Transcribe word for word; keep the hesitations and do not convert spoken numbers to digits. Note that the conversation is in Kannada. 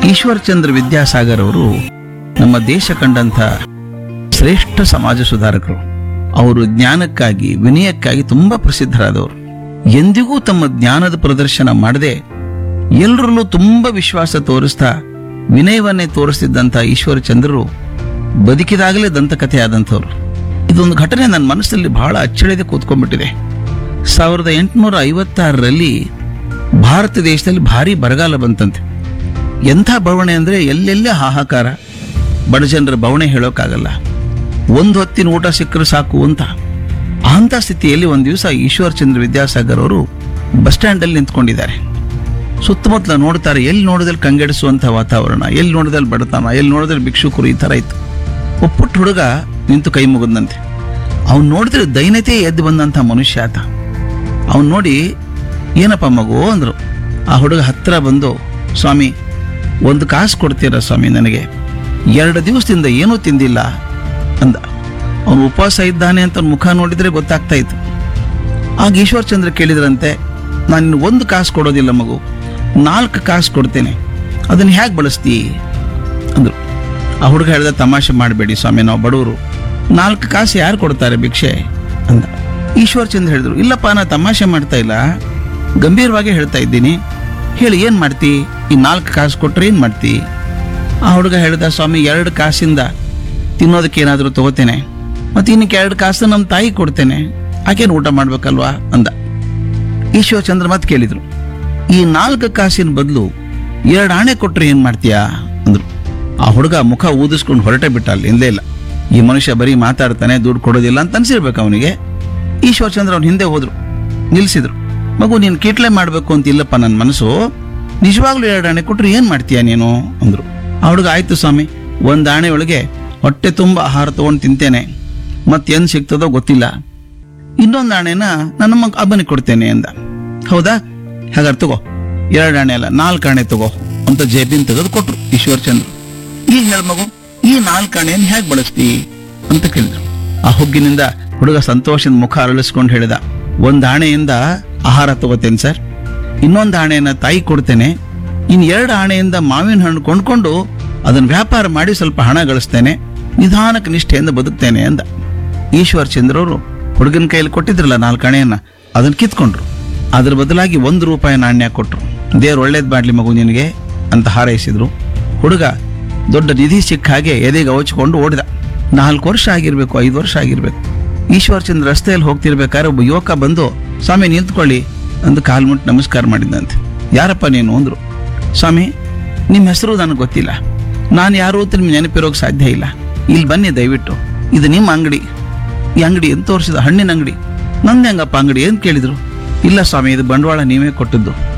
ಈಶ್ವರಚಂದ್ರ ವಿದ್ಯಾಸಾಗರ್ ಅವರು ನಮ್ಮ ದೇಶ ಕಂಡಂಥ ಶ್ರೇಷ್ಠ ಸಮಾಜ ಸುಧಾರಕರು. ಅವರು ಜ್ಞಾನಕ್ಕಾಗಿ ವಿನಯಕ್ಕಾಗಿ ತುಂಬಾ ಪ್ರಸಿದ್ಧರಾದವರು. ಎಂದಿಗೂ ತಮ್ಮ ಜ್ಞಾನದ ಪ್ರದರ್ಶನ ಮಾಡದೆ ಎಲ್ಲರಲ್ಲೂ ತುಂಬಾ ವಿಶ್ವಾಸ ತೋರಿಸ್ತಾ ವಿನಯವನ್ನೇ ತೋರಿಸ್ತಿದ್ದಂಥ ಈಶ್ವರಚಂದ್ರರು ಬದುಕಿದಾಗಲೇ ದಂತಕಥೆ ಆದಂಥವ್ರು. ಇದೊಂದು ಘಟನೆ ನನ್ನ ಮನಸ್ಸಲ್ಲಿ ಬಹಳ ಅಚ್ಚಳಿದೆ ಕೂತ್ಕೊಂಡ್ಬಿಟ್ಟಿದೆ. ಸಾವಿರದ ಎಂಟುನೂರ ಐವತ್ತಾರರಲ್ಲಿ ಭಾರತ ದೇಶದಲ್ಲಿ ಭಾರಿ ಬರಗಾಲ ಬಂತಂತೆ. ಎಂಥ ಬವಣೆ ಅಂದರೆ ಎಲ್ಲೆಲ್ಲೇ ಹಾಹಾಕಾರ, ಬಡಜನರ ಬವಣೆ ಹೇಳೋಕ್ಕಾಗಲ್ಲ. ಒಂದು ಹೊತ್ತಿನ ಊಟ ಸಿಕ್ಕರೆ ಸಾಕು ಅಂತ. ಅಂಥ ಸ್ಥಿತಿಯಲ್ಲಿ ಒಂದು ದಿವಸ ಈಶ್ವರಚಂದ್ರ ವಿದ್ಯಾಸಾಗರ್ ಅವರು ಬಸ್ ಸ್ಟ್ಯಾಂಡಲ್ಲಿ ನಿಂತ್ಕೊಂಡಿದ್ದಾರೆ. ಸುತ್ತಮುತ್ತಲ ನೋಡ್ತಾರೆ, ಎಲ್ಲಿ ನೋಡಿದಲ್ಲಿ ಕಂಗೆಡಿಸುವಂಥ ವಾತಾವರಣ, ಎಲ್ಲಿ ನೋಡಿದಲ್ಲಿ ಬಡತನ, ಎಲ್ಲಿ ನೋಡಿದಲ್ಲಿ ಭಿಕ್ಷುಕರು, ಈ ಥರ ಇತ್ತು. ಒಪ್ಪುಟ್ಟು ಹುಡುಗ ನಿಂತು ಕೈ ಮುಗಿದಂತೆ. ಅವ್ನು ನೋಡಿದ್ರೆ ದೈನ್ಯತೆ ಎದ್ದು ಬಂದಂಥ ಮನುಷ್ಯ ಆತ. ಅವ್ನು ನೋಡಿ, ಏನಪ್ಪ ಮಗು ಅಂದರು. ಆ ಹುಡುಗ ಹತ್ತಿರ ಬಂದು, ಸ್ವಾಮಿ ಒಂದು ಕಾಸು ಕೊಡ್ತೀರಾ ಸ್ವಾಮಿ, ನನಗೆ ಎರಡು ದಿವಸದಿಂದ ಏನೂ ತಿಂದಿಲ್ಲ ಅಂದ. ಅವನು ಉಪವಾಸ ಇದ್ದಾನೆ ಅಂತ ಮುಖ ನೋಡಿದ್ರೆ ಗೊತ್ತಾಗ್ತಾ ಇತ್ತು. ಆಗ ಈಶ್ವರಚಂದ್ರ ಕೇಳಿದ್ರಂತೆ, ನಾನು ಒಂದು ಕಾಸು ಕೊಡೋದಿಲ್ಲ ಮಗು, ನಾಲ್ಕು ಕಾಸು ಕೊಡ್ತೇನೆ, ಅದನ್ನು ಹೇಗೆ ಬಳಸ್ತೀ ಅಂದರು. ಆ ಹುಡುಗ ಹೇಳಿದ, ತಮಾಷೆ ಮಾಡಬೇಡಿ ಸ್ವಾಮಿ, ನಾವು ಬಡವರು, ನಾಲ್ಕು ಕಾಸು ಯಾರು ಕೊಡ್ತಾರೆ ಭಿಕ್ಷೆ ಅಂದ. ಈಶ್ವರಚಂದ್ರ ಹೇಳಿದ್ರು, ಇಲ್ಲಪ್ಪ ನಾ ತಮಾಷೆ ಮಾಡ್ತಾ ಇಲ್ಲ, ಗಂಭೀರವಾಗಿ ಹೇಳ್ತಾ ಇದ್ದೀನಿ, ಹೇಳಿ ಏನು ಮಾಡ್ತಿ, ಈ ನಾಲ್ಕು ಕಾಸು ಕೊಟ್ಟರೆ ಏನು ಮಾಡ್ತಿ? ಆ ಹುಡುಗ ಹೇಳಿದ, ಸ್ವಾಮಿ ಎರಡು ಕಾಸಿಂದ ತಿನ್ನೋದಕ್ಕೆ ಏನಾದರೂ ತಗೋತೇನೆ, ಮತ್ತು ಇನ್ನಕ್ಕೆ ಎರಡು ಕಾಸು ನಮ್ಮ ತಾಯಿ ಕೊಡ್ತೇನೆ, ಆಕೇನು ಊಟ ಮಾಡ್ಬೇಕಲ್ವಾ ಅಂದ. ಈಶ್ವರಚಂದ್ರ ಮತ್ತೆ ಕೇಳಿದ್ರು, ಈ ನಾಲ್ಕು ಕಾಸಿನ ಬದಲು ಎರಡು ಆಣೆ ಕೊಟ್ಟರೆ ಏನು ಮಾಡ್ತೀಯಾ ಅಂದ್ರು. ಆ ಹುಡುಗ ಮುಖ ಊದಿಸ್ಕೊಂಡು ಹೊರಟೆ ಬಿಟ್ಟ, ಅಲ್ಲಿ ಎಂದೇ ಇಲ್ಲ. ಈ ಮನುಷ್ಯ ಬರೀ ಮಾತಾಡ್ತಾನೆ, ದುಡ್ಡು ಕೊಡೋದಿಲ್ಲ ಅಂತ ಅನ್ಸಿರ್ಬೇಕು ಅವನಿಗೆ. ಈಶ್ವರಚಂದ್ರ ಅವ್ನ ಹಿಂದೆ ಹೋದ್ರು, ನಿಲ್ಸಿದ್ರು. ಮಗು ನೀನು ಕೀಟ್ಲೆ ಮಾಡಬೇಕು ಅಂತ ಇಲ್ಲಪ್ಪ ನನ್ನ ಮನಸ್ಸು, ನಿಜವಾಗ್ಲೂ ಎರಡು ಆಣೆ ಕೊಟ್ಟರೆ ಏನು ಮಾಡ್ತೀಯಾ ನೀನು ಅಂದ್ರು. ಆ ಹುಡುಗ, ಆಯ್ತು ಸ್ವಾಮಿ, ಒಂದು ಆಣೆ ಒಳಗೆ ಹೊಟ್ಟೆ ತುಂಬ ಆಹಾರ ತಗೊಂಡು ತಿಂತೇನೆ, ಮತ್ತೇನು ಸಿಗ್ತದೋ ಗೊತ್ತಿಲ್ಲ, ಇನ್ನೊಂದು ಆಣೆನ ನನ್ನ ಮಗ ಅಬ್ಬನಿಗೆ ಕೊಡ್ತೇನೆ ಅಂದ. ಹೌದಾ, ಹಾಗಾದ್ರೆ ತಗೋ, ಎರಡು ಆಣೆ ಅಲ್ಲ ನಾಲ್ಕು ಆಣೆ ತಗೋ ಅಂತ ಜೇಬಿನ ತೆಗೆದು ಕೊಟ್ರು ಈಶ್ವರಚಂದ್ರ. ಈಗ ಹೇಳ ಮಗು, ಈ ನಾಲ್ಕು ಆಣೆಯನ್ನು ಹೇಗೆ ಬಳಸ್ತಿ ಅಂತ ಕೇಳಿದ್ರು. ಆ ಹುಗ್ಗಿನಿಂದ ಹುಡುಗ ಸಂತೋಷದ ಮುಖ ಅರಳಿಸ್ಕೊಂಡು ಹೇಳಿದ, ಒಂದು ಆಣೆಯಿಂದ ಆಹಾರ ತಗೋತೇನೆ ಸರ್, ಇನ್ನೊಂದು ಆಣೆಯನ್ನ ತಾಯಿ ಕೊಡ್ತೇನೆ, ಇನ್ನು ಎರಡು ಆಣೆಯಿಂದ ಮಾವಿನ ಹಣ್ಣು ಕೊಂಡ್ಕೊಂಡು ಅದನ್ನ ವ್ಯಾಪಾರ ಮಾಡಿ ಸ್ವಲ್ಪ ಹಣ ಗಳಿಸ್ತೇನೆ, ನಿಧಾನಕ್ಕೆ ನಿಷ್ಠೆಯಿಂದ ಬದುಕ್ತೇನೆ ಅಂದ. ಈಶ್ವರಚಂದ್ರವರು ಹುಡುಗನ ಕೈಯಲ್ಲಿ ಕೊಟ್ಟಿದ್ರಲ್ಲ ನಾಲ್ಕು ಆಣೆಯನ್ನ, ಅದನ್ನ ಕಿತ್ಕೊಂಡ್ರು. ಅದ್ರ ಬದಲಾಗಿ ಒಂದು ರೂಪಾಯಿ ನಾಣ್ಯ ಕೊಟ್ರು. ದೇವ್ರು ಒಳ್ಳೇದ್ ಮಾಡ್ಲಿ ಮಗು ನಿನಗೆ ಅಂತ ಹಾರೈಸಿದ್ರು. ಹುಡುಗ ದೊಡ್ಡ ನಿಧಿ ಸಿಕ್ಕ ಹಾಗೆ ಎದೆಗೆ ಅವಚ್ಕೊಂಡು ಓಡಿದ. ನಾಲ್ಕು ವರ್ಷ ಆಗಿರ್ಬೇಕು, ಐದು ವರ್ಷ ಆಗಿರ್ಬೇಕು. ಈಶ್ವರಚಂದ್ರ ರಸ್ತೆಯಲ್ಲಿ ಹೋಗ್ತಿರ್ಬೇಕಾದ್ರೆ ಒಬ್ಬ ಯುವಕ ಬಂದು, ಸ್ವಾಮಿ ನಿಂತ್ಕೊಳ್ಳಿ ಅಂದು ಕಾಲು ಮುಟ್ಟು ನಮಸ್ಕಾರ ಮಾಡಿದಂತೆ. ಯಾರಪ್ಪ ನೀನು ಅಂದ್ರು. ಸ್ವಾಮಿ ನಿಮ್ಮ ಹೆಸರು ನನಗೆ ಗೊತ್ತಿಲ್ಲ, ನಾನು ಯಾರು ಅಂತ ನಿಮ್ಗೆ ನೆನಪಿರೋಕೆ ಸಾಧ್ಯ ಇಲ್ಲ, ಇಲ್ಲಿ ಬನ್ನಿ ದಯವಿಟ್ಟು, ಇದು ನಿಮ್ಮ ಅಂಗಡಿ, ಈ ಅಂಗಡಿ ಅಂತ ತೋರಿಸಿದ, ಹಣ್ಣಿನ ಅಂಗಡಿ. ನಂದು ಹೆಂಗಪ್ಪ ಅಂಗಡಿ ಅಂತ ಕೇಳಿದ್ರು. ಇಲ್ಲ ಸ್ವಾಮಿ, ಇದು ಬಂಡವಾಳ ನೀವೇ ಕೊಟ್ಟದ್ದು,